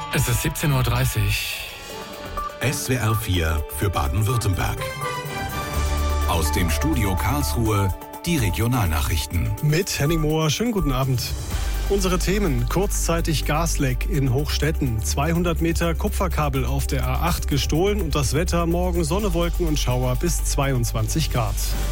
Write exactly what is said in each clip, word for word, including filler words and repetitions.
Es ist siebzehn Uhr dreißig. S W R vier für Baden-Württemberg. Aus dem Studio Karlsruhe die Regionalnachrichten. Mit Henning Mohr, schönen guten Abend. Unsere Themen: kurzzeitig Gasleck in Hochstetten, zweihundert Meter Kupferkabel auf der A acht gestohlen und das Wetter: morgen Sonne, Wolken und Schauer bis zweiundzwanzig Grad.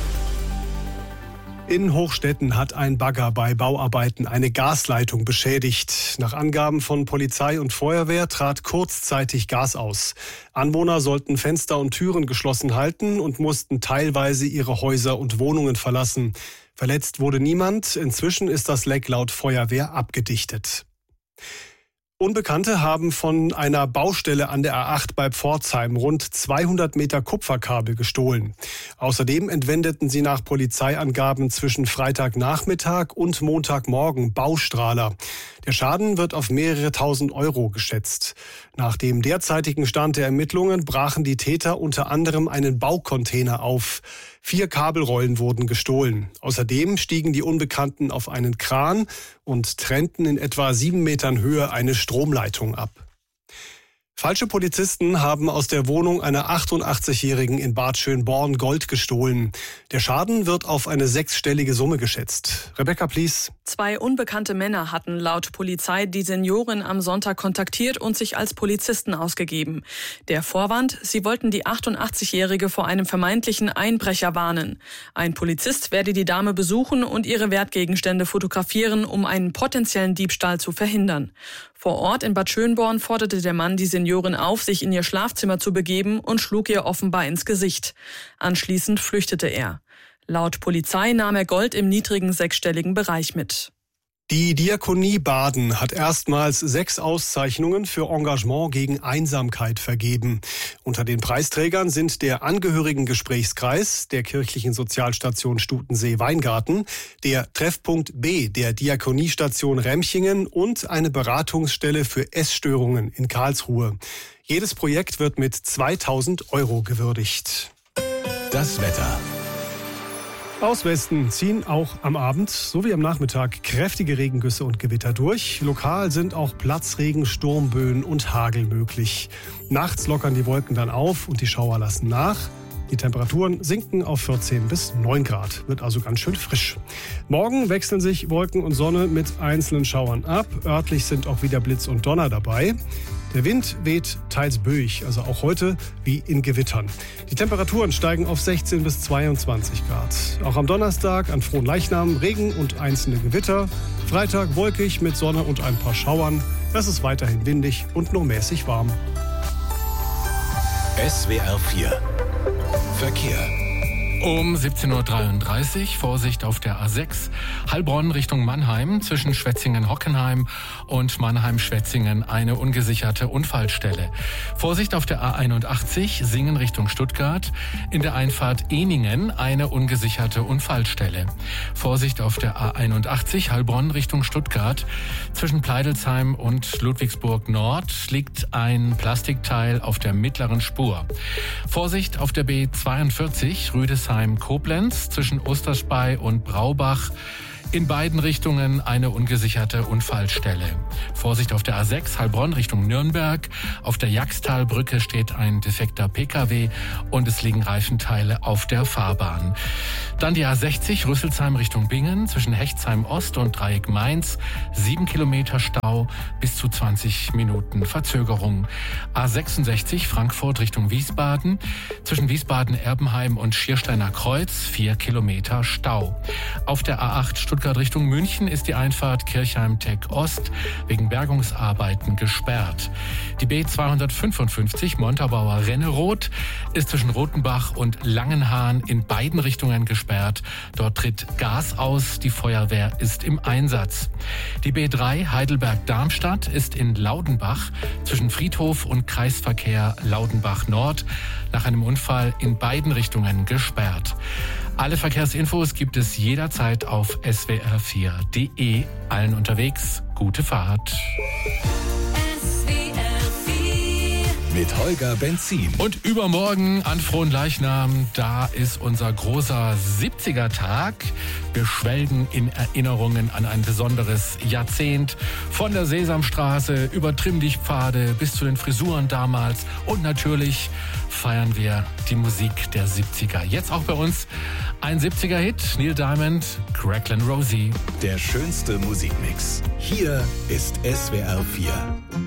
In Hochstetten hat ein Bagger bei Bauarbeiten eine Gasleitung beschädigt. Nach Angaben von Polizei und Feuerwehr trat kurzzeitig Gas aus. Anwohner sollten Fenster und Türen geschlossen halten und mussten teilweise ihre Häuser und Wohnungen verlassen. Verletzt wurde niemand. Inzwischen ist das Leck laut Feuerwehr abgedichtet. Unbekannte haben von einer Baustelle an der A acht bei Pforzheim rund zweihundert Meter Kupferkabel gestohlen. Außerdem entwendeten sie nach Polizeiangaben zwischen Freitagnachmittag und Montagmorgen Baustrahler. Der Schaden wird auf mehrere tausend Euro geschätzt. Nach dem derzeitigen Stand der Ermittlungen brachen die Täter unter anderem einen Baucontainer auf. Vier Kabelrollen wurden gestohlen. Außerdem stiegen die Unbekannten auf einen Kran und trennten in etwa sieben Metern Höhe eine Stromleitung ab. Falsche Polizisten haben aus der Wohnung einer achtundachtzigjährigen in Bad Schönborn Gold gestohlen. Der Schaden wird auf eine sechsstellige Summe geschätzt. Rebecca Plies. Zwei unbekannte Männer hatten laut Polizei die Seniorin am Sonntag kontaktiert und sich als Polizisten ausgegeben. Der Vorwand: sie wollten die achtundachtzigjährige vor einem vermeintlichen Einbrecher warnen. Ein Polizist werde die Dame besuchen und ihre Wertgegenstände fotografieren, um einen potenziellen Diebstahl zu verhindern. Vor Ort in Bad Schönborn forderte der Mann die Seniorin auf, sich in ihr Schlafzimmer zu begeben, und schlug ihr offenbar ins Gesicht. Anschließend flüchtete er. Laut Polizei nahm er Gold im niedrigen sechsstelligen Bereich mit. Die Diakonie Baden hat erstmals sechs Auszeichnungen für Engagement gegen Einsamkeit vergeben. Unter den Preisträgern sind der Angehörigengesprächskreis der kirchlichen Sozialstation Stutensee-Weingarten, der Treffpunkt B der Diakoniestation Remchingen und eine Beratungsstelle für Essstörungen in Karlsruhe. Jedes Projekt wird mit zweitausend Euro gewürdigt. Das Wetter. Aus Westen ziehen auch am Abend sowie am Nachmittag kräftige Regengüsse und Gewitter durch. Lokal sind auch Platzregen, Sturmböen und Hagel möglich. Nachts lockern die Wolken dann auf und die Schauer lassen nach. Die Temperaturen sinken auf vierzehn bis neun Grad. Wird also ganz schön frisch. Morgen wechseln sich Wolken und Sonne mit einzelnen Schauern ab. Örtlich sind auch wieder Blitz und Donner dabei. Der Wind weht teils böig, also auch heute wie in Gewittern. Die Temperaturen steigen auf sechzehn bis zweiundzwanzig Grad. Auch am Donnerstag an Fronleichnam Regen und einzelne Gewitter. Freitag wolkig mit Sonne und ein paar Schauern. Es ist weiterhin windig und nur mäßig warm. S W R vier Verkehr. Um siebzehn Uhr dreiunddreißig, Vorsicht auf der A sechs, Heilbronn Richtung Mannheim, zwischen Schwetzingen-Hockenheim und Mannheim-Schwetzingen eine ungesicherte Unfallstelle. Vorsicht auf der A einundachtzig, Singen Richtung Stuttgart, in der Einfahrt Ehningen eine ungesicherte Unfallstelle. Vorsicht auf der A einundachtzig, Heilbronn Richtung Stuttgart, zwischen Pleidelsheim und Ludwigsburg Nord liegt ein Plastikteil auf der mittleren Spur. Vorsicht auf der B zweiundvierzig, Rüdesheim Koblenz, zwischen Osterspey und Braubach. In beiden Richtungen eine ungesicherte Unfallstelle. Vorsicht auf der A sechs, Heilbronn Richtung Nürnberg. Auf der Jagstalbrücke steht ein defekter P K W und es liegen Reifenteile auf der Fahrbahn. Dann die A sechzig, Rüsselsheim Richtung Bingen, zwischen Hechtsheim Ost und Dreieck Mainz. Sieben Kilometer Stau, bis zu zwanzig Minuten Verzögerung. A sechsundsechzig, Frankfurt Richtung Wiesbaden, zwischen Wiesbaden-Erbenheim und Schiersteiner Kreuz. Vier Kilometer Stau. Auf der A acht, Stuttgart Richtung München ist die Einfahrt Kirchheim-Tech Ost wegen Bergungsarbeiten gesperrt. Die B zweihundertfünfundfünfzig Montabaur Renneroth ist zwischen Rothenbach und Langenhahn in beiden Richtungen gesperrt. Dort tritt Gas aus, die Feuerwehr ist im Einsatz. Die B drei Heidelberg-Darmstadt ist in Laudenbach zwischen Friedhof und Kreisverkehr Laudenbach Nord nach einem Unfall in beiden Richtungen gesperrt. Alle Verkehrsinfos gibt es jederzeit auf S W R vier punkt de. Allen unterwegs gute Fahrt. S W R vier mit Holger Benzin. Und übermorgen an Fronleichnam, da ist unser großer siebziger-Tag. Wir schwelgen in Erinnerungen an ein besonderes Jahrzehnt. Von der Sesamstraße über Trimm-dich-Pfade bis zu den Frisuren damals. Und natürlich feiern wir die Musik der siebziger. Jetzt auch bei uns ein siebziger-Hit. Neil Diamond, Cracklin' Rosie. Der schönste Musikmix. Hier ist S W R vier.